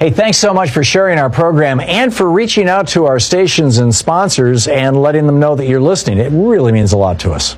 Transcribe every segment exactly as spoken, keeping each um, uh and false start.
Hey, thanks so much for sharing our program and for reaching out to our stations and sponsors and letting them know that you're listening. It really means a lot to us.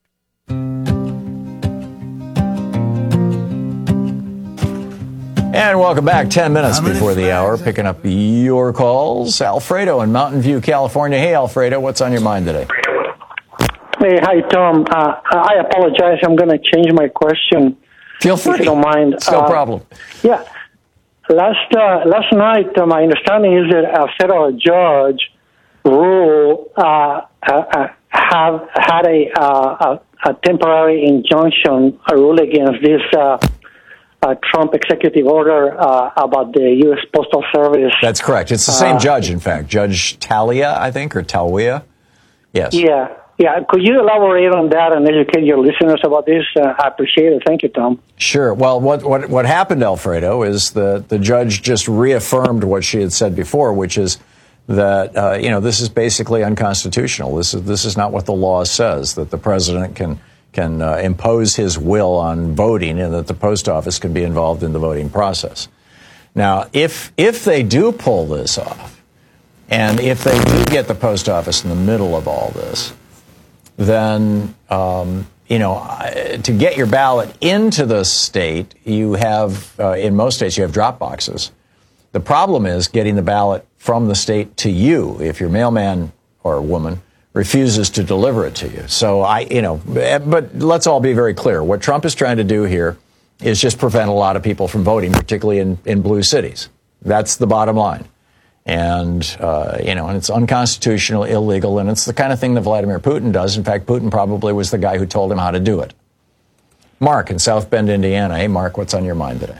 And welcome back. Ten minutes before the hour, picking up your calls. Alfredo in Mountain View, California. Hey, Alfredo, what's on your mind today? Hey, hi, Tom. Uh, I apologize. I'm going to change my question. Feel free. If you don't mind. It's no uh, problem. Yeah. Last uh, last night, uh, my understanding is that a federal judge ruled uh, uh, have had a, uh, a, a temporary injunction, a rule against this uh, uh, Trump executive order uh, about the U S Postal Service. That's correct. It's the same uh, judge, in fact. Judge Talia, I think, or Talia. Yes. Yeah. Yeah, could you elaborate on that and educate your listeners about this? Uh, I appreciate it. Thank you, Tom. Sure. Well, what what what happened, Alfredo, is the the judge just reaffirmed what she had said before, which is that uh, you know this is basically unconstitutional. This is this is not what the law says, that the president can can uh, impose his will on voting, and that the post office can be involved in the voting process. Now, if if they do pull this off, and if they do get the post office in the middle of all this, then, um, you know, to get your ballot into the state, you have, uh, in most states, you have drop boxes. The problem is getting the ballot from the state to you if your mailman or woman refuses to deliver it to you. So I, you know, but let's all be very clear. What Trump is trying to do here is just prevent a lot of people from voting, particularly in, in blue cities. That's the bottom line. And, uh, you know, and it's unconstitutional, illegal, and it's the kind of thing that Vladimir Putin does. In fact, Putin probably was the guy who told him how to do it. Mark in South Bend, Indiana. Hey, Mark, what's on your mind today?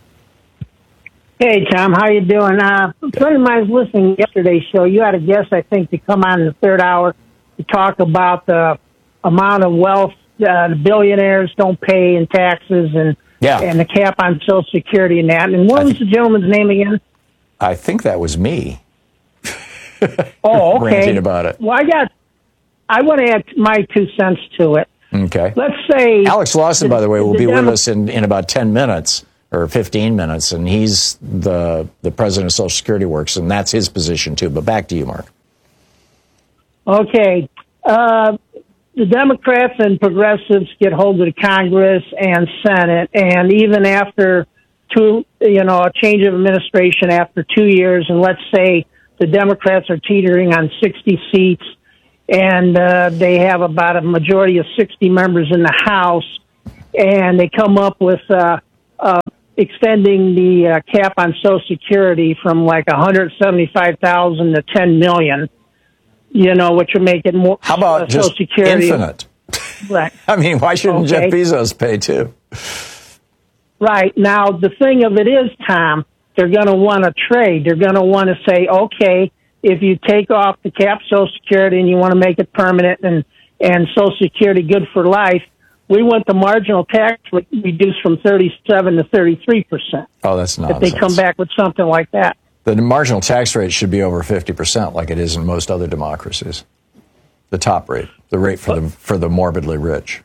Hey, Tom, how you doing? Uh, a friend of mine was listening to yesterday's show. You had a guest, I think, to come on in the third hour to talk about the amount of wealth uh, the billionaires don't pay in taxes and yeah. and the cap on Social Security and that. And what I was th- the gentleman's name again? I think that was me. Oh, okay. Ranting about it. Well, I got. I want to add my two cents to it. Okay. Let's say Alex Lawson, the, by the way, will the be Demo- with us in, in about ten minutes or fifteen minutes, and he's the the president of Social Security Works, and that's his position too. But back to you, Mark. Okay. Uh, the Democrats and progressives get hold of the Congress and Senate, and even after two, you know, a change of administration after two years, and let's say the Democrats are teetering on sixty seats, and uh, they have about a majority of sixty members in the House, and they come up with uh, uh, extending the uh, cap on Social Security from like one hundred seventy-five thousand to ten million. You know, which would make it more. How about uh, just Social Security. infinite? Right. I mean, why shouldn't Okay. Jeff Bezos pay too? Right. Now, the thing of it is, Tom, they're going to want to trade. They're going to want to say, okay, if you take off the cap Social Security and you want to make it permanent and, and Social Security good for life, we want the marginal tax rate reduced from thirty-seven to thirty-three percent. Oh, that's nonsense. If they come back with something like that. The marginal tax rate should be over fifty percent like it is in most other democracies. The top rate, the rate for the for the morbidly rich.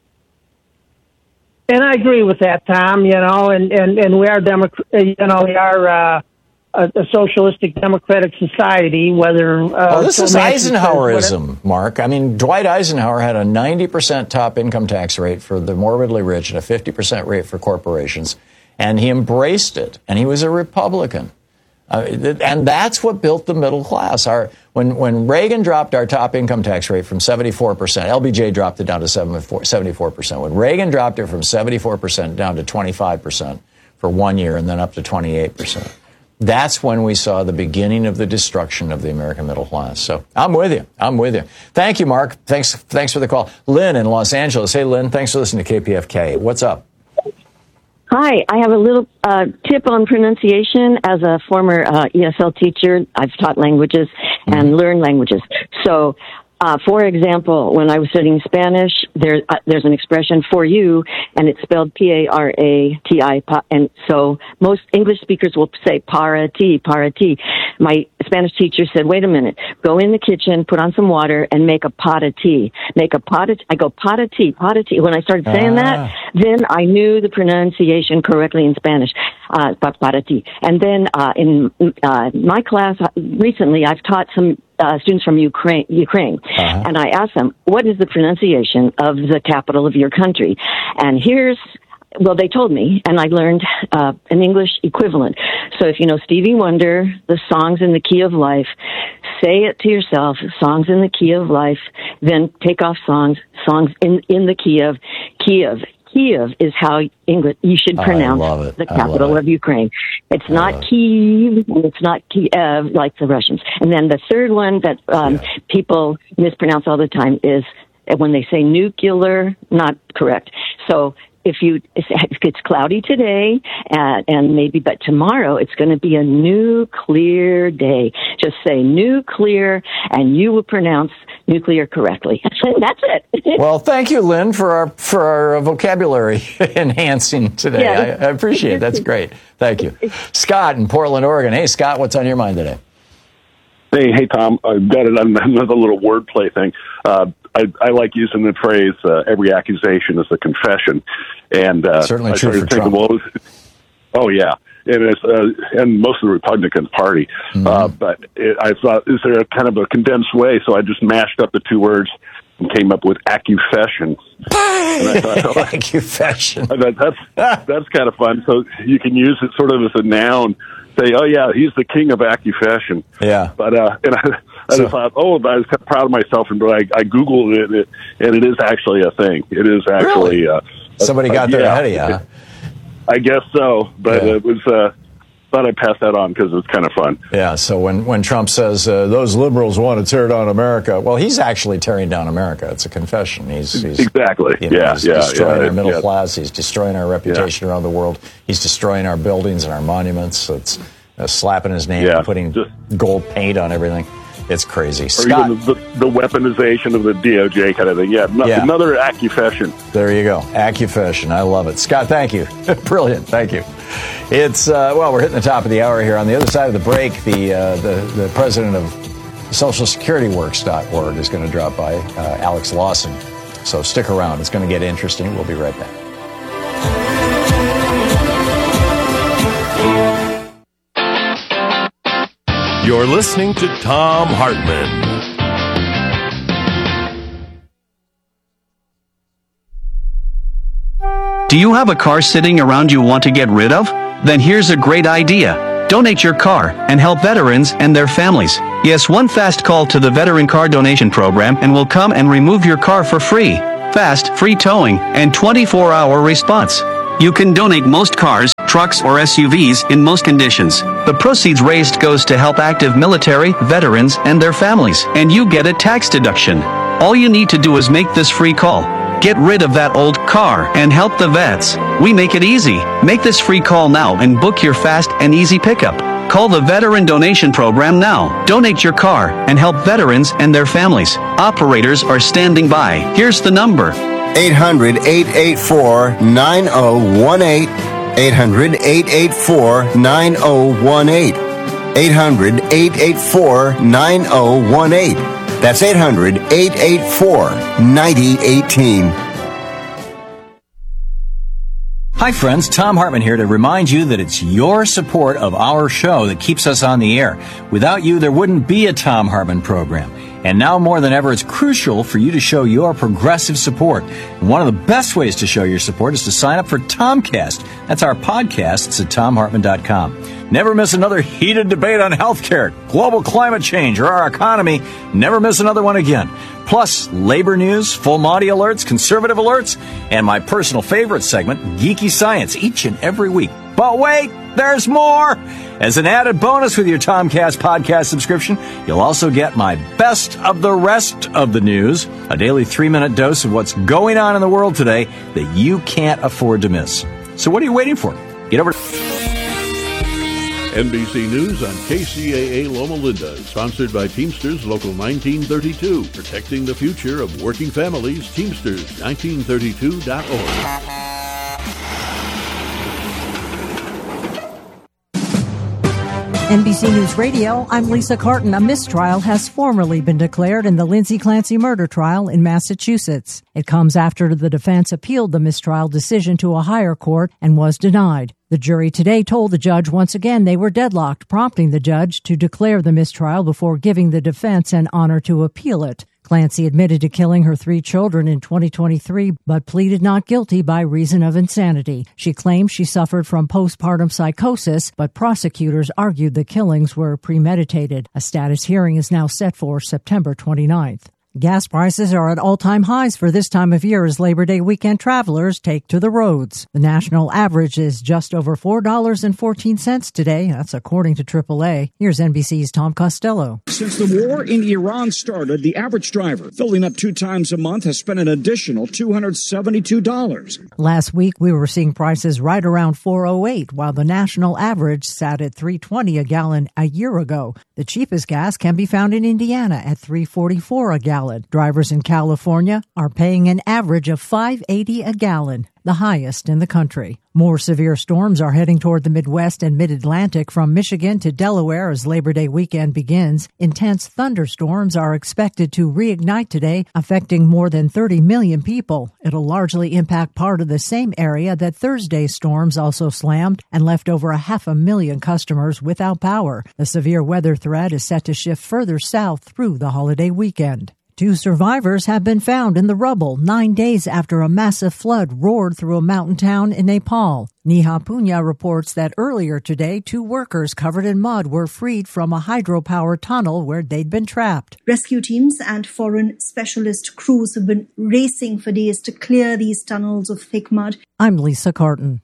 And I agree with that, Tom, you know, and, and, and we are, Demo- you know, we are uh, a, a socialistic democratic society, whether... Uh, oh, this is Eisenhowerism, whatever. Mark. I mean, Dwight Eisenhower had a ninety percent top income tax rate for the morbidly rich and a fifty percent rate for corporations, and he embraced it, and he was a Republican. Uh, and that's what built the middle class. Our when when Reagan dropped our top income tax rate from seventy-four percent, L B J dropped it down to seventy-four percent. When Reagan dropped it from seventy-four percent down to twenty-five percent for one year and then up to twenty-eight percent, that's when we saw the beginning of the destruction of the American middle class. So I'm with you. I'm with you. Thank you, Mark. Thanks, thanks for the call. Lynn in Los Angeles. Hey, Lynn, thanks for listening to K P F K. What's up? Hi, I have a little uh, tip on pronunciation. As a former uh, E S L teacher, I've taught languages and learned languages. So, uh, for example, when I was studying Spanish, there, uh, there's an expression for you, and it's spelled P A R A T I, and so most English speakers will say para ti, para ti. My Spanish teacher said, wait a minute, go in the kitchen, put on some water, and make a pot of tea. Make a pot of, I go, pot of tea, pot of tea. When I started saying ah. that, then I knew the pronunciation correctly in Spanish, uh, pot of tea. And then uh, in uh, my class, recently, I've taught some uh, students from Ukraine, Ukraine uh-huh. and I asked them, what is the pronunciation of the capital of your country? And here's, well, they told me, and I learned uh, an English equivalent. So if you know Stevie Wonder, the songs in the key of life, say it to yourself, songs in the key of life, then take off songs, songs in, in the key of Kiev. Kiev is how English you should pronounce the capital of Ukraine. It's not Kiev, and it's not Kiev like the Russians. And then the third one that um, yeah. people mispronounce all the time is when they say nuclear, not correct. So if you if it's cloudy today and, and maybe but tomorrow it's going to be a nuclear day. Just say nuclear and you will pronounce nuclear correctly. That's it. Well, thank you, Lynn, for our for our vocabulary enhancing today. Yeah. I, I appreciate it. That's great. Thank you. Scott in Portland, Oregon. Hey, Scott, what's on your mind today? Hey, hey, Tom. I've got another little wordplay thing. Uh, I, I like using the phrase uh, "every accusation is a confession," and uh, certainly I true for thinking, Trump. Well, it was, oh yeah, and it's uh, and most of the Republican Party. Mm-hmm. Uh, but it, I thought, is there a kind of a condensed way? So I just mashed up the two words and came up with accufession. And I thought, oh, accufession. I thought, that's that's kind of fun. So you can use it sort of as a noun. Say, oh yeah, he's the king of accufession. Yeah. But uh, and I, I so, just thought, oh, I was kind of proud of myself, and I, I googled it, and it, and it is actually a thing. It is actually really? uh, somebody got uh, there yeah, ahead of you. Huh? I guess so, but yeah. it was. Uh, thought I'd pass that on because it's kind of fun. Yeah. So when when Trump says uh, those liberals want to tear down America, well, he's actually tearing down America. It's a confession. He's, he's exactly. You know, yeah. He's yeah, destroying yeah, our middle yeah. class. He's destroying our reputation yeah. around the world. He's destroying our buildings and our monuments. It's uh, slapping his name yeah, and putting just, gold paint on everything. It's crazy. Or Scott, even the, the, the weaponization of the D O J kind of thing. Yeah, no, yeah. Another accufession. There you go. Accufession. I love it. Scott, thank you. Brilliant. Thank you. It's, uh, well, we're hitting the top of the hour here. On the other side of the break, the uh, the, the president of Social Security Works dot org is going to drop by, uh, Alex Lawson. So stick around. It's going to get interesting. We'll be right back. You're listening to Thom Hartmann. Do you have a car sitting around you want to get rid of? Then here's a great idea. Donate your car and help veterans and their families. Yes, one fast call to the Veteran Car Donation Program and we'll come and remove your car for free. Fast, free towing, and twenty-four hour response. You can donate most cars, trucks, or S U Vs in most conditions. The proceeds raised goes to help active military, veterans, and their families, and you get a tax deduction. All you need to do is make this free call. Get rid of that old car and help the vets. We make it easy. Make this free call now and book your fast and easy pickup. Call the Veteran Donation Program now. Donate your car and help veterans and their families. Operators are standing by. Here's the number. eight hundred, eight eight four, nine oh one eight. eight hundred, eight eight four, nine oh one eight. eight hundred, eight eight four, nine oh one eight. That's eight hundred, eight eight four, nine oh one eight. Hi friends, Thom Hartmann here to remind you that it's your support of our show that keeps us on the air. Without you, there wouldn't be a Thom Hartmann program. And now more than ever, it's crucial for you to show your progressive support. And one of the best ways to show your support is to sign up for Tomcast. That's our podcast. It's at Thom Hartmann dot com. Never miss another heated debate on healthcare, global climate change, or our economy. Never miss another one again. Plus, labor news, full Monty alerts, conservative alerts, and my personal favorite segment, Geeky Science, each and every week. But wait, there's more! As an added bonus with your Tomcast podcast subscription, you'll also get my best of the rest of the news, a daily three-minute dose of what's going on in the world today that you can't afford to miss. So what are you waiting for? Get over to N B C News on K C A A Loma Linda, sponsored by Teamsters Local nineteen thirty-two, protecting the future of working families. Teamsters nineteen thirty-two dot org. N B C News Radio, I'm Lisa Carton. A mistrial has formally been declared in the Lindsay Clancy murder trial in Massachusetts. It comes after the defense appealed the mistrial decision to a higher court and was denied. The jury today told the judge once again they were deadlocked, prompting the judge to declare the mistrial before giving the defense an honor to appeal it. Clancy admitted to killing her three children in twenty twenty-three, but pleaded not guilty by reason of insanity. She claimed she suffered from postpartum psychosis, but prosecutors argued the killings were premeditated. A status hearing is now set for September twenty-ninth. Gas prices are at all-time highs for this time of year as Labor Day weekend travelers take to the roads. The national average is just over four dollars and fourteen cents today. That's according to triple A. Here's N B C's Tom Costello. Since the war in Iran started, the average driver filling up two times a month has spent an additional two hundred seventy-two dollars. Last week, we were seeing prices right around four oh eight, while the national average sat at three twenty a gallon a year ago. The cheapest gas can be found in Indiana at three forty-four a gallon. Drivers in California are paying an average of five eighty a gallon, the highest in the country. More severe storms are heading toward the Midwest and Mid-Atlantic from Michigan to Delaware as Labor Day weekend begins. Intense thunderstorms are expected to reignite today, affecting more than thirty million people. It'll largely impact part of the same area that Thursday's storms also slammed and left over a half a million customers without power. The severe weather threat is set to shift further south through the holiday weekend. Two survivors have been found in the rubble nine days after a massive flood roared through a mountain town in Nepal. Neha Punya reports that earlier today, two workers covered in mud were freed from a hydropower tunnel where they'd been trapped. Rescue teams and foreign specialist crews have been racing for days to clear these tunnels of thick mud. I'm Lisa Carton.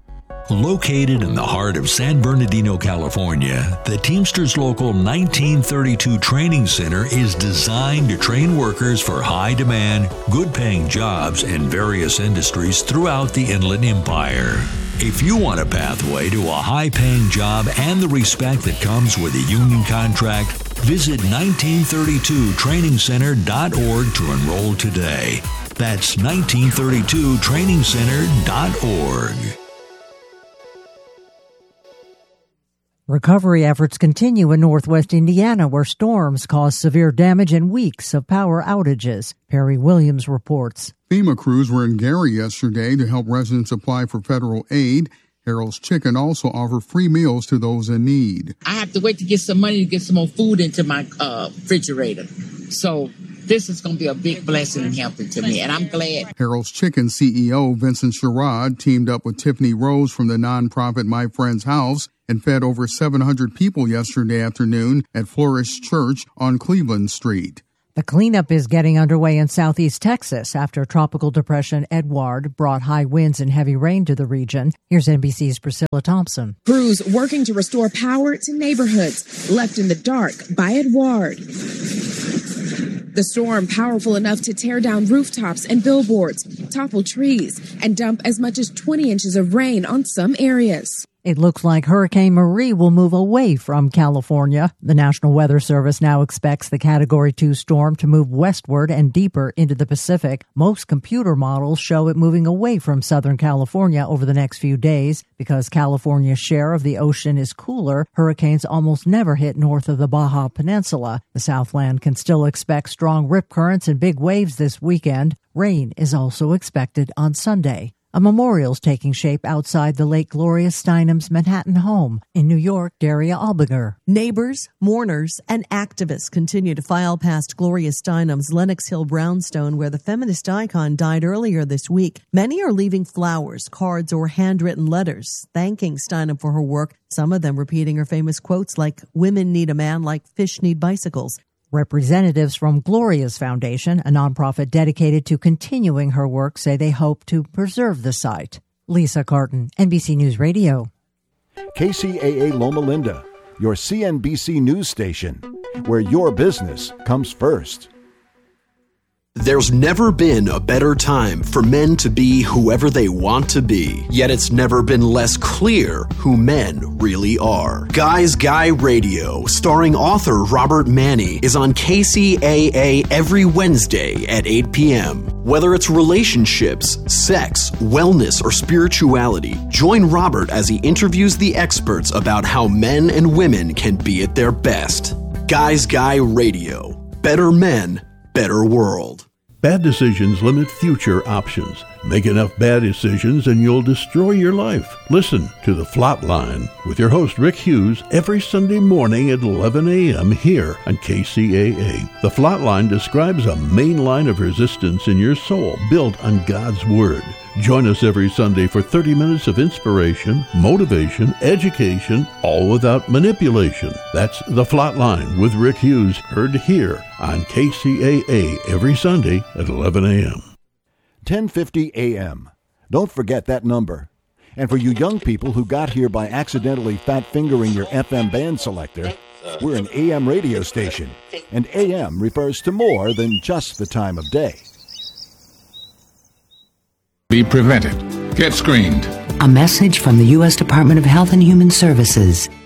Located in the heart of San Bernardino, California, the Teamsters Local nineteen thirty-two Training Center is designed to train workers for high-demand, good-paying jobs in various industries throughout the Inland Empire. If you want a pathway to a high-paying job and the respect that comes with a union contract, visit nineteen thirty-two training center dot org to enroll today. That's nineteen thirty-two training center dot org. Recovery efforts continue in northwest Indiana, where storms caused severe damage and weeks of power outages. Perry Williams reports. FEMA crews were in Gary yesterday to help residents apply for federal aid. Harold's Chicken also offer free meals to those in need. I have to wait to get some money to get some more food into my uh, refrigerator. So this is going to be a big blessing and helping to me, and I'm glad. Harold's Chicken C E O Vincent Sherrod teamed up with Tiffany Rose from the nonprofit My Friend's House and fed over seven hundred people yesterday afternoon at Flourish Church on Cleveland Street. The cleanup is getting underway in southeast Texas after Tropical Depression Edward brought high winds and heavy rain to the region. Here's N B C's Priscilla Thompson. Crews working to restore power to neighborhoods left in the dark by Edward. The storm powerful enough to tear down rooftops and billboards, topple trees, and dump as much as twenty inches of rain on some areas. It looks like Hurricane Marie will move away from California. The National Weather Service now expects the Category two storm to move westward and deeper into the Pacific. Most computer models show it moving away from Southern California over the next few days. Because California's share of the ocean is cooler, hurricanes almost never hit north of the Baja Peninsula. The Southland can still expect strong rip currents and big waves this weekend. Rain is also expected on Sunday. A memorial's taking shape outside the late Gloria Steinem's Manhattan home. In New York, Daria Albiger. Neighbors, mourners, and activists continue to file past Gloria Steinem's Lenox Hill brownstone, where the feminist icon died earlier this week. Many are leaving flowers, cards, or handwritten letters, thanking Steinem for her work, some of them repeating her famous quotes like, "Women need a man like fish need bicycles." Representatives from Gloria's Foundation, a nonprofit dedicated to continuing her work, say they hope to preserve the site. Lisa Carton, N B C News Radio. K C A A Loma Linda, your C N B C news station, where your business comes first. There's never been a better time for men to be whoever they want to be, yet it's never been less clear who men really are. Guys Guy Radio, starring author Robert Manni, is on K C A A every Wednesday at eight p.m. Whether it's relationships, sex, wellness, or spirituality, join Robert as he interviews the experts about how men and women can be at their best. Guys Guy Radio. Better men, better world. Bad decisions limit future options. Make enough bad decisions and you'll destroy your life. Listen to The Flatline with your host Rick Hughes every Sunday morning at eleven a.m. here on K C A A. The Flatline describes a main line of resistance in your soul built on God's Word. Join us every Sunday for thirty minutes of inspiration, motivation, education, all without manipulation. That's The Flatline with Rick Hughes, heard here on K C A A every Sunday at eleven a.m. ten fifty a.m. Don't forget that number. And for you young people who got here by accidentally fat-fingering your F M band selector, we're an A M radio station, and A M refers to more than just the time of day. Be prevented. Get screened. A message from the U S Department of Health and Human Services.